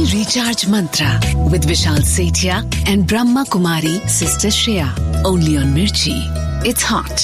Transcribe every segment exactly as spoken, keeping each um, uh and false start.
Recharge Mantra with Vishal Sethia and Brahma Kumari Sister Shreya. Only on Mirchi. It's hot.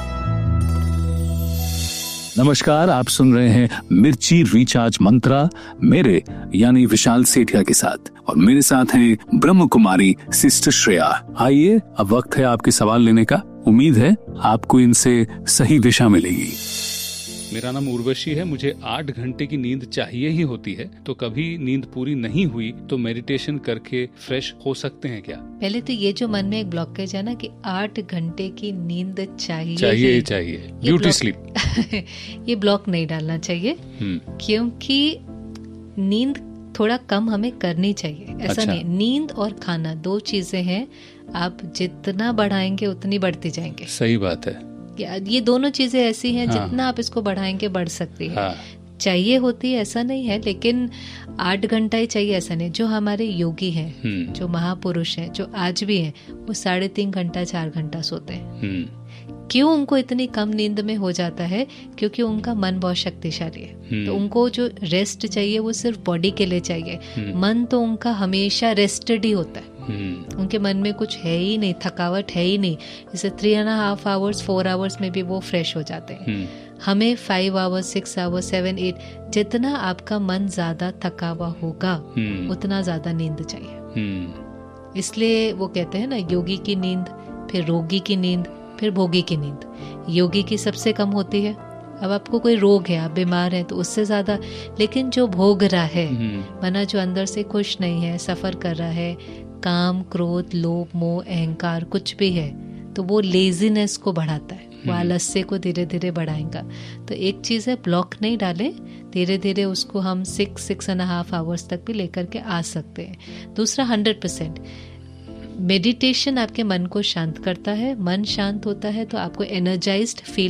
नमस्कार, आप सुन रहे हैं मिर्ची रिचार्ज मंत्रा मेरे यानी विशाल सेठिया के साथ, और मेरे साथ हैं ब्रह्म कुमारी सिस्टर श्रेया। आइए, अब वक्त है आपके सवाल लेने का। उम्मीद है आपको इनसे सही दिशा मिलेगी। मेरा नाम उर्वशी है। मुझे आठ घंटे की नींद चाहिए ही होती है, तो कभी नींद पूरी नहीं हुई तो मेडिटेशन करके फ्रेश हो सकते हैं क्या? पहले तो ये जो मन में एक ब्लॉकेज है ना कि आठ घंटे की नींद चाहिए चाहिए ही चाहिए, ब्यूटी स्लीप, ये ब्लॉक नहीं डालना चाहिए, क्योंकि नींद थोड़ा कम हमें करनी चाहिए। ऐसा अच्छा। नहीं, नींद और खाना दो चीजें हैं, आप जितना बढ़ाएंगे उतनी बढ़ती जाएंगे। सही बात है। ये दोनों चीजें ऐसी हैं, हाँ। जितना आप इसको बढ़ाएंगे बढ़ सकती है, हाँ। चाहिए होती है ऐसा नहीं है, लेकिन आठ घंटा ही चाहिए ऐसा नहीं। जो हमारे योगी हैं, जो महापुरुष हैं, जो आज भी हैं, वो साढ़े तीन घंटा चार घंटा सोते हैं। क्यों उनको इतनी कम नींद में हो जाता है? क्योंकि उनका मन बहुत शक्तिशाली है, तो उनको जो रेस्ट चाहिए वो सिर्फ बॉडी के लिए चाहिए। मन तो उनका हमेशा रेस्टेड ही होता है, उनके मन में कुछ है ही नहीं, थकावट है ही नहीं। जैसे three and half hours four hours में भी वो फ्रेश हो जाते हैं। हमें five hours six hours seven eight, जितना आपका मन ज्यादा थका हुआ होगा उतना ज्यादा नींद चाहिए। इसलिए वो कहते हैं ना, योगी की नींद, फिर रोगी की नींद, फिर भोगी की नींद। योगी की सबसे कम होती है। अब आपको कोई रोग है, आप बीमार हैं, तो उससे ज्यादा। लेकिन जो भोग रहा है, माना जो अंदर से खुश नहीं है, सफर कर रहा है, काम क्रोध लोभ मोह अहंकार कुछ भी है, तो वो लेजीनेस को बढ़ाता है, वो आलस्य को धीरे धीरे बढ़ाएगा। तो एक चीज है, ब्लॉक नहीं डाले, धीरे धीरे उसको हम six six and half hours तक भी लेकर के आ सकते हैं। दूसरा, हंड्रेड परसेंट मेडिटेशन आपके मन को शांत करता है। मन शांत होता है तो आपको एनर्जाइज्ड फील